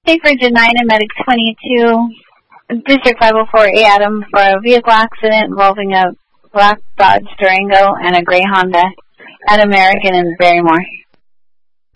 Thank for denying Medic 22, District 504A Adam for a vehicle accident involving a black Dodge Durango and a gray Honda at American in Barrymore.